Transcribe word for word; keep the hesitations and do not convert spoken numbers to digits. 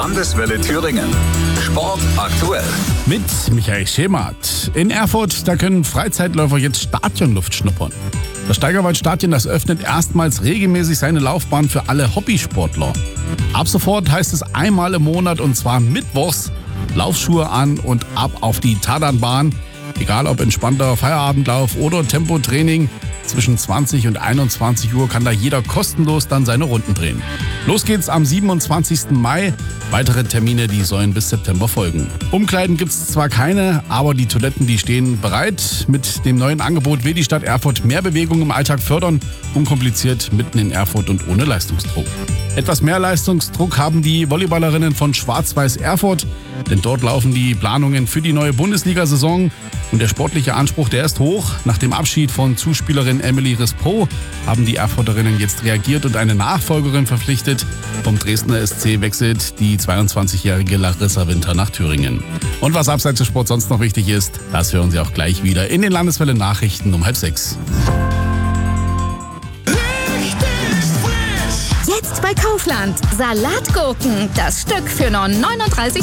Landeswelle Thüringen. Sport aktuell. Mit Michael Schemert. In Erfurt, da können Freizeitläufer jetzt Stadionluft schnuppern. Das Steigerwaldstadion, das öffnet erstmals regelmäßig seine Laufbahn für alle Hobbysportler. Ab sofort heißt es einmal im Monat und zwar mittwochs Laufschuhe an und ab auf die Tatanbahn. Egal ob entspannter Feierabendlauf oder Tempotraining, zwischen zwanzig und einundzwanzig Uhr kann da jeder kostenlos dann seine Runden drehen. Los geht's am siebenundzwanzigsten Mai. Weitere Termine, die sollen bis September folgen. Umkleiden gibt's zwar keine, aber die Toiletten, die stehen bereit. Mit dem neuen Angebot will die Stadt Erfurt mehr Bewegung im Alltag fördern. Unkompliziert, mitten in Erfurt und ohne Leistungsdruck. Etwas mehr Leistungsdruck haben die Volleyballerinnen von Schwarz-Weiß Erfurt, denn dort laufen die Planungen für die neue Bundesliga-Saison. Und der sportliche Anspruch, der ist hoch. Nach dem Abschied von Zuspielerin Emily Rispo haben die Erfurterinnen jetzt reagiert und eine Nachfolgerin verpflichtet. Vom Dresdner S C wechselt die zweiundzwanzigjährige Larissa Winter nach Thüringen. Und was abseits des Sports sonst noch wichtig ist, das hören Sie auch gleich wieder in den Landeswelle Nachrichten um halb sechs. Jetzt bei Kaufland. Salatgurken. Das Stück für nur neununddreißig